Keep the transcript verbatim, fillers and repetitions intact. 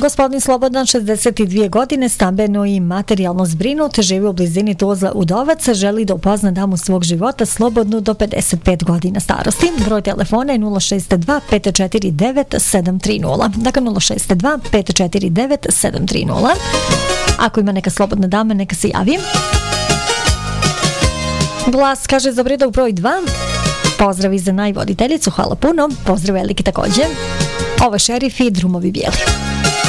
Gospodin Slobodan, šezdeset dvije godine, stambeno i materijalno zbrinut, živi u blizini Tuzla Udovac, želi da upozna damu svog života slobodnu do pedeset pet godina starosti. Broj telefona je nula šest dva pet četiri devet sedam tri nula. Dakle, nula šest dva pet četiri devet sedam tri nula. Ako ima neka slobodna dama, neka se javi. Glas kaže za Bredov broj dva. Pozdrav i za najvoditeljicu, hvala puno. Pozdrav veliki također. Ovo je Šerif i Drumovi bijeli.